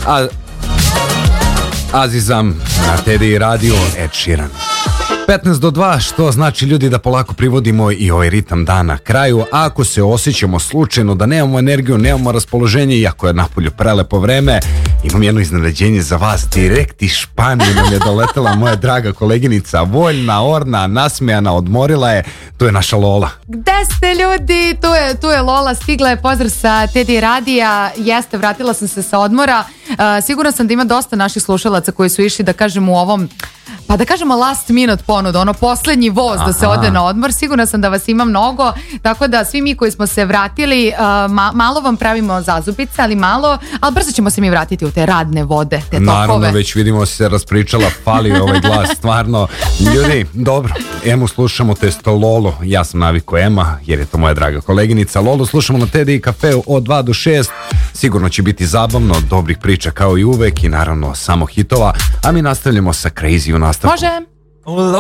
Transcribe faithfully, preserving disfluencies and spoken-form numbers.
A, Azizam na Teddy Radio, Ed Sheeran. petnaest do dva, što znači ljudi da polako privodimo i ovaj ritam dana kraju. A ako se osjećamo slučajno da nemamo energiju, nemamo raspoloženje, iako je napolju prelepo vreme, imam jedno iznenađenje za vas. Direkt iz Španije nam je doletela moja draga koleginica, voljna, orna, nasmejana, odmorila je. Tu je naša Lola. Gde ste ljudi? Tu je, tu je Lola, stigla je, pozdrav sa Teddy Radija. Jeste, vratila sam se sa odmora. Uh, sigurno sam da ima dosta naših slušalaca koji su išli, da kažem, u ovom, pa da kažemo last minute ponudu, ono poslednji voz. Aha. Da se ode na odmor. Sigurna sam da vas ima mnogo, tako da svi mi koji smo se vratili, uh, ma, malo vam pravimo zazubice, ali malo, ali brzo ćemo se mi vratiti u te radne vode, te tokove. Naravno, već vidimo se raspričala, fali ovaj glas, stvarno. Ljudi, dobro, Emu slušamo, to jest Lolo, ja sam navikao Ema, jer je to moja draga koleginica. Lolo slušamo na Teddy kafeu od dva do šest, sigurno će biti zabavno, dobrih priča kao i uvek i naravno samo hitova, a mi nastavljamo sa Crazy u nastavku. Može.